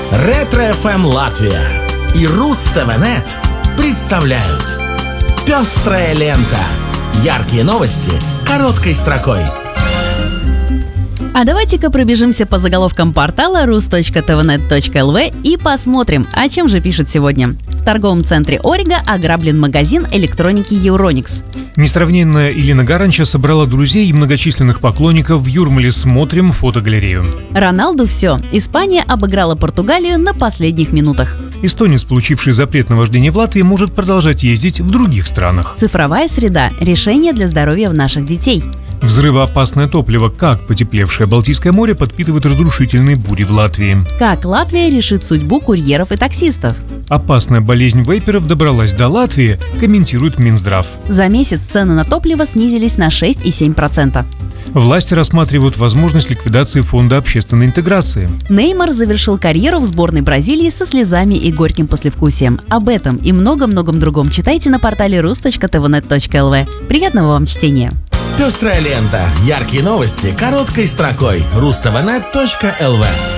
Ретро-ФМ Латвия и Руз-ТВ-Нет представляют «Пестрая лента». Яркие новости короткой строкой. А давайте-ка пробежимся по заголовкам портала rus.tvnet.lv и посмотрим, о чем же пишут сегодня. В торговом центре Орига ограблен магазин электроники Euronics. Несравненная Илина Гаранча собрала друзей и многочисленных поклонников в Юрмале. Смотрим фотогалерею. Роналду все. Испания обыграла Португалию на последних минутах. Эстонец, получивший запрет на вождение в Латвии, может продолжать ездить в других странах. Цифровая среда. Решение для здоровья наших детей. Взрывоопасное топливо. Как потеплевшее Балтийское море подпитывает разрушительные бури в Латвии. Как Латвия решит судьбу курьеров и таксистов. Опасная болезнь вейперов добралась до Латвии, комментирует Минздрав. За месяц цены на топливо снизились на 6,7%. Власти рассматривают возможность ликвидации фонда общественной интеграции. Неймар завершил карьеру в сборной Бразилии со слезами и горьким послевкусием. Об этом и много-многом другом читайте на портале rus.tvnet.lv. Приятного вам чтения! «Пестрая лента». Яркие новости короткой строкой. Ruz-TVNet.lv.